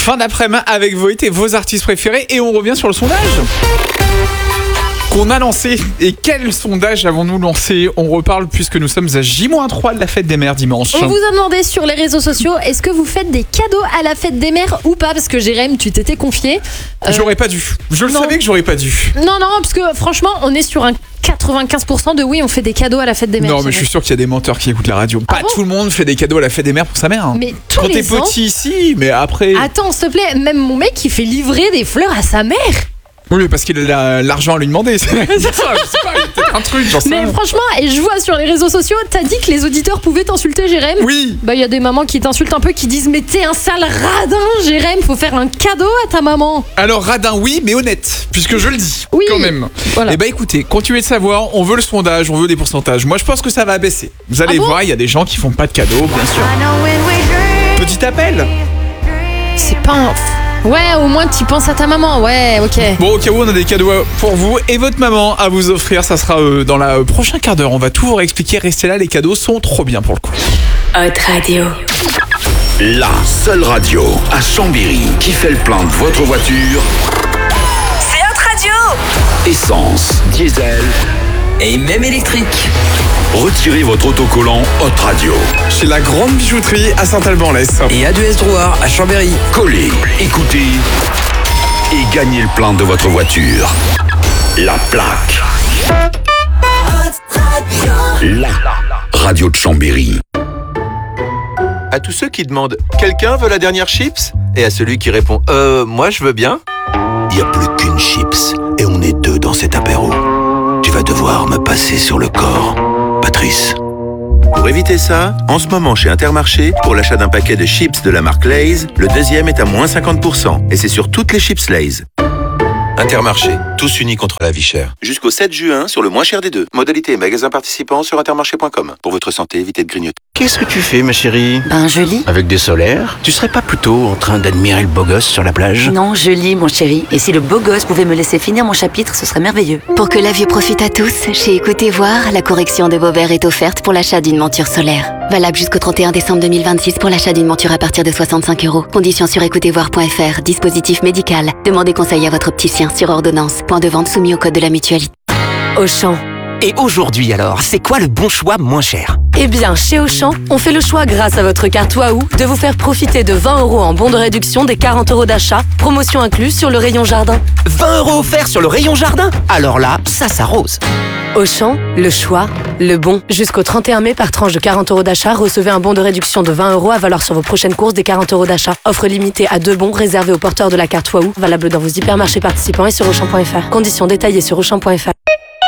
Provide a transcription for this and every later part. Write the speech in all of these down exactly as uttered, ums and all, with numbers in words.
Fin d'après-midi avec vos hits et vos artistes préférés. Et on revient sur le sondage qu'on a lancé. Et quel sondage avons-nous lancé? On reparle puisque nous sommes à J moins trois de la fête des mères dimanche. On vous a demandé sur les réseaux sociaux, est-ce que vous faites des cadeaux à la fête des mères ou pas? Parce que Jérém, tu t'étais confié. Euh... J'aurais pas dû. Je le non. savais que j'aurais pas dû. Non, non, parce que franchement, on est sur un quatre-vingt-quinze pour cent de oui, on fait des cadeaux à la fête des mères. Non, mais je suis sûr qu'il y a des menteurs qui écoutent la radio. Ah pas bon tout le monde fait des cadeaux à la fête des mères pour sa mère. Hein. Mais tous Quand les t'es ans... petit, si, mais après... Attends, s'il te plaît, même mon mec, il fait livrer des fleurs à sa mère. Oui, parce qu'il a l'argent à lui demander. C'est ça, je sais pas, il y a peut-être un truc, j'en sais Mais rien. franchement, et je vois sur les réseaux sociaux, t'as dit que les auditeurs pouvaient t'insulter, Jérém. Oui. Bah, il y a des mamans qui t'insultent un peu, qui disent mais t'es un sale radin, Jérém, faut faire un cadeau à ta maman. Alors, radin, oui, mais honnête, puisque je le dis, oui, quand même. Voilà. Eh bah écoutez, continuez de savoir, on veut le sondage, on veut des pourcentages. Moi, je pense que ça va baisser. Vous allez ah bon voir, il y a des gens qui font pas de cadeaux, bien sûr. Petit appel. C'est pas un... Ouais, au moins tu penses à ta maman, ouais, ok. Bon, au cas où, on a des cadeaux pour vous et votre maman à vous offrir. Ça sera euh, dans la euh, prochain quart d'heure. On va tout vous réexpliquer. Restez là, les cadeaux sont trop bien pour le coup. Hot Radio. La seule radio à Chambéry qui fait le plein de votre voiture. C'est Hot Radio. Essence, diesel Et même électrique. Retirez votre autocollant Hot Radio. Chez la grande bijouterie à Saint-Alban-en-Laisse. Et A deux S Drouard à Chambéry. Collez, écoutez et gagnez le plein de votre voiture. La plaque. La radio de Chambéry. À tous ceux qui demandent « Quelqu'un veut la dernière chips ?» et à celui qui répond « Euh, moi je veux bien ?» Il n'y a plus qu'une chips et on est deux dans cet apéro. Tu vas devoir me passer sur le corps, Patrice. Pour éviter ça, en ce moment chez Intermarché, pour l'achat d'un paquet de chips de la marque Lay's, le deuxième est à moins cinquante pour cent. Et c'est sur toutes les chips Lay's. Intermarché, tous unis contre la vie chère. Jusqu'au sept juin, sur le moins cher des deux. Modalité et magasin participant sur intermarché point com. Pour votre santé, évitez de grignoter. Qu'est-ce que tu fais, ma chérie? Ben, je lis. Avec des solaires? Tu serais pas plutôt en train d'admirer le beau gosse sur la plage? Non, je lis, mon chéri. Et si le beau gosse pouvait me laisser finir mon chapitre, ce serait merveilleux. Pour que la vie profite à tous, chez Écoutez Voir, la correction de vos verres est offerte pour l'achat d'une monture solaire. Valable jusqu'au trente et un décembre deux mille vingt-six pour l'achat d'une monture à partir de soixante-cinq euros. Conditions sur écoutez voir point f r. Dispositif médical. Demandez conseil à votre opticien sur ordonnance. Point de vente soumis au code de la mutualité. Auchan. Et aujourd'hui alors, c'est quoi le bon choix moins cher? Eh bien, chez Auchan, on fait le choix grâce à votre carte Waouh de vous faire profiter de vingt euros en bon de réduction des quarante euros d'achat, promotion incluse sur le rayon jardin. vingt euros offerts sur le rayon jardin? Alors là, ça s'arrose. Auchan, le choix, le bon. Jusqu'au trente et un mai, par tranche de quarante euros d'achat, recevez un bon de réduction de vingt euros à valoir sur vos prochaines courses des quarante euros d'achat. Offre limitée à deux bons réservés aux porteurs de la carte Waouh, valable dans vos hypermarchés participants et sur auchan point f r. Conditions détaillées sur auchan point f r.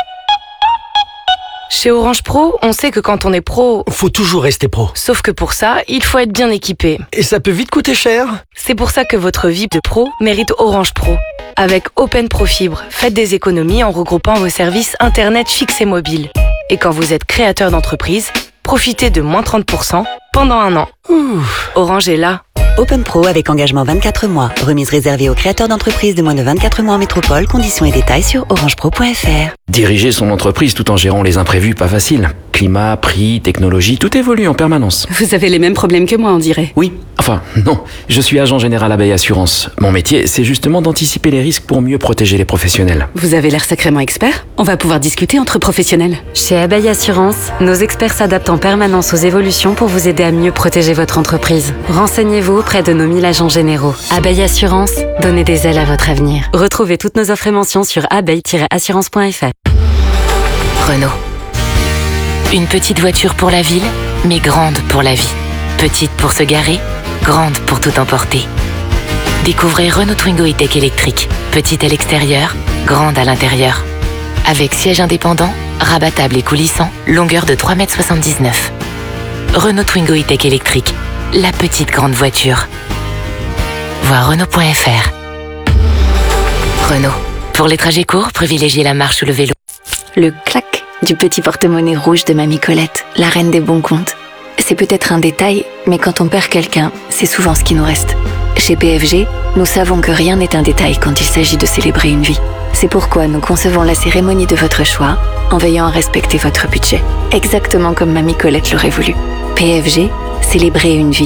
Chez Orange Pro, on sait que quand on est pro... Faut toujours rester pro. Sauf que pour ça, il faut être bien équipé. Et ça peut vite coûter cher. C'est pour ça que votre V I P de pro mérite Orange Pro. Avec Open Pro Fibre, faites des économies en regroupant vos services Internet fixe et mobile. Et quand vous êtes créateur d'entreprise, profitez de moins trente pour cent pendant un an. Ouh. Orange est là. Open Pro avec engagement vingt-quatre mois. Remise réservée aux créateurs d'entreprises de moins de vingt-quatre mois en métropole. Conditions et détails sur orange pro point f r. Diriger son entreprise tout en gérant les imprévus, pas facile. Climat, prix, technologie, tout évolue en permanence. Vous avez les mêmes problèmes que moi, on dirait. Oui, enfin, non. Je suis agent général Abeille Assurance. Mon métier, c'est justement d'anticiper les risques pour mieux protéger les professionnels. Vous avez l'air sacrément expert. On va pouvoir discuter entre professionnels. Chez Abeille Assurance, nos experts s'adaptent en permanence aux évolutions pour vous aider à mieux protéger votre entreprise. Renseignez-vous auprès de nos mille agents généraux. Abeille Assurance, donnez des ailes à votre avenir. Retrouvez toutes nos offres et mentions sur abeille tiret assurance point f r. Renault. Une petite voiture pour la ville, mais grande pour la vie. Petite pour se garer, grande pour tout emporter. Découvrez Renault Twingo E-Tech électrique. Petite à l'extérieur, grande à l'intérieur. Avec siège indépendant, rabattable et coulissant, longueur de trois mètres soixante-dix-neuf. Renault Twingo E-Tech électrique. La petite grande voiture. Voir renault point f r. Renault. Pour les trajets courts, privilégiez la marche ou le vélo. Le clac du petit porte-monnaie rouge de Mamie Colette, la reine des bons comptes. C'est peut-être un détail, mais quand on perd quelqu'un, c'est souvent ce qui nous reste. Chez P F G, nous savons que rien n'est un détail quand il s'agit de célébrer une vie. C'est pourquoi nous concevons la cérémonie de votre choix en veillant à respecter votre budget, exactement comme Mamie Colette l'aurait voulu. P F G, célébrer une vie.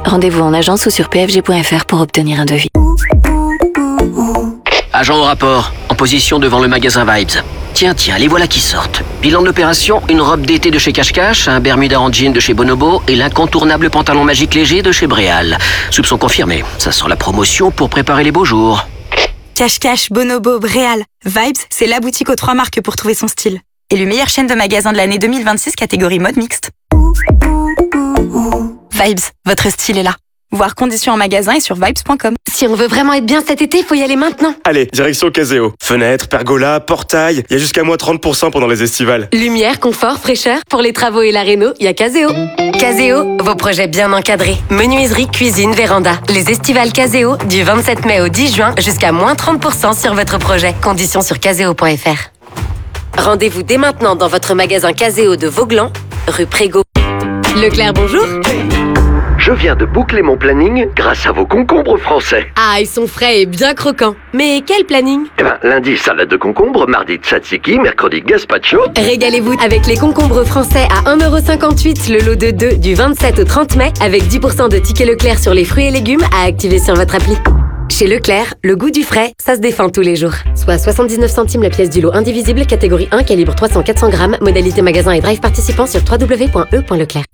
Rendez-vous en agence ou sur p f g point f r pour obtenir un devis. Agent au rapport, en position devant le magasin Vibes. Tiens, tiens, les voilà qui sortent. Bilan de l'opération, une robe d'été de chez Cache Cache, un Bermuda en jean de chez Bonobo et l'incontournable pantalon magique léger de chez Bréal. Soupçon confirmé, ça sent la promotion pour préparer les beaux jours. Cache Cache, Bonobo, Bréal. Vibes, c'est la boutique aux trois marques pour trouver son style. Élue meilleure chaîne de magasins de l'année deux mille vingt-six, catégorie mode mixte. Vibes, votre style est là. Voir conditions en magasin et sur vibes point com. Si on veut vraiment être bien cet été, faut y aller maintenant. Allez, direction Caseo. Fenêtres, pergola, portail, il y a jusqu'à moins trente pour cent pendant les estivales. Lumière, confort, fraîcheur. Pour les travaux et la réno, il y a Caseo. Caseo, vos projets bien encadrés. Menuiserie, cuisine, véranda. Les estivales Caseo, du vingt-sept mai au dix juin, jusqu'à moins trente pour cent sur votre projet. Conditions sur caseo point f r. Rendez-vous dès maintenant dans votre magasin Caseo de Vauglan, rue Prégaud. Leclerc, bonjour. Je viens de boucler mon planning grâce à vos concombres français. Ah, ils sont frais et bien croquants. Mais quel planning? Eh ben, lundi, salade de concombre, mardi, tzatziki, mercredi, gazpacho. Régalez-vous avec les concombres français à un euro cinquante-huit le lot de deux du vingt-sept au trente mai, avec dix pour cent de tickets Leclerc sur les fruits et légumes à activer sur votre appli. Chez Leclerc, le goût du frais, ça se défend tous les jours. Soit soixante-dix-neuf centimes la pièce du lot indivisible, catégorie un, calibre trois cents à quatre cents grammes, modalité magasin et drive participant sur w w w point e point leclerc.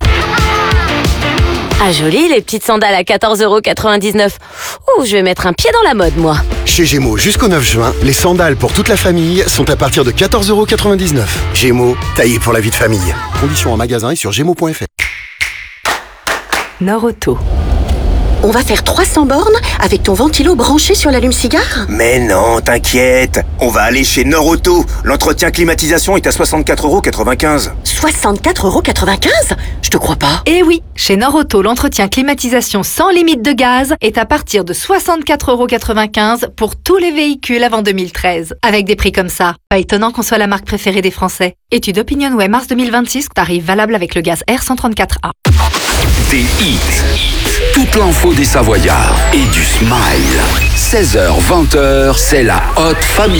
Ah joli, les petites sandales à quatorze euros quatre-vingt-dix-neuf. Ouh, je vais mettre un pied dans la mode, moi. Chez Gémeaux, jusqu'au neuf juin, les sandales pour toute la famille sont à partir de quatorze euros quatre-vingt-dix-neuf. Gémeaux, taillé pour la vie de famille. Conditions en magasin et sur gémeaux point f r. Norauto. On va faire trois cents bornes avec ton ventilo branché sur l'allume-cigare? Mais non, t'inquiète. On va aller chez Norauto. L'entretien climatisation est à soixante-quatre euros quatre-vingt-quinze. soixante-quatre euros quatre-vingt-quinze? Je te crois pas. Eh oui, chez Norauto, l'entretien climatisation sans limite de gaz est à partir de soixante-quatre euros quatre-vingt-quinze pour tous les véhicules avant deux mille treize. Avec des prix comme ça, pas étonnant qu'on soit la marque préférée des Français. Étude OpinionWay mars deux mille vingt-six, tarif valable avec le gaz R cent trente-quatre A. Des hits, toute l'info des Savoyards et du smile. seize heures vingt, c'est la Hot Family.